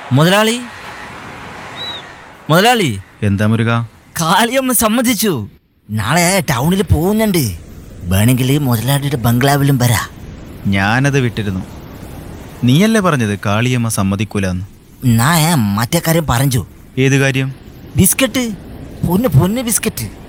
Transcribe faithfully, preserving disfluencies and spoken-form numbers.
മുതലാളി മുതലാളി എന്താ മുരുക? കാളിയമ്മ സമ്മതിച്ചു. നാളെ ടൗണിൽ പോകുന്നുണ്ട്. വേണമെങ്കിൽ മുതലാളിയുടെ ബംഗ്ലാവിലും വരാ. ഞാനത് വിട്ടിരുന്നു. നീയല്ലേ പറഞ്ഞത് കാളിയമ്മ സമ്മതിക്കൂലെന്ന്? നാ മറ്റേ കാര്യം പറഞ്ഞു. ഏത് കാര്യം? ബിസ്ക്കറ്റ്, പൊന്ന് പൊന്ന് ബിസ്ക്കറ്റ്.